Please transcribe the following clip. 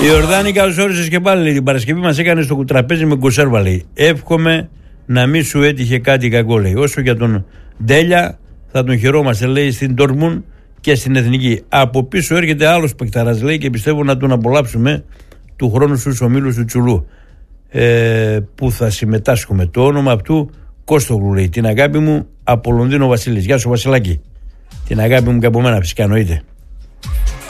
Η Ορδάνη, καλώς όρισες και πάλι. Λέει, την Παρασκευή μας έκανε στο τραπέζι με κονσέρβα. Λέει, εύχομαι να μην σου έτυχε κάτι κακό. Λέει, όσο για τον Ντέλια θα τον χαιρόμαστε, λέει, στην Ντόρτμουντ και στην Εθνική. Από πίσω έρχεται άλλος παικταράς, λέει, και πιστεύω να τον απολαύσουμε του χρόνου στους ομίλους του Τσουλού, που θα συμμετάσχουμε. Το όνομα αυτού Κώστογλου, λέει. Την αγάπη μου από Λονδίνο Βασίλης. Γεια σου, Βασιλάκη. Την αγάπη μου και από μένα, φυσικά, εννοείται.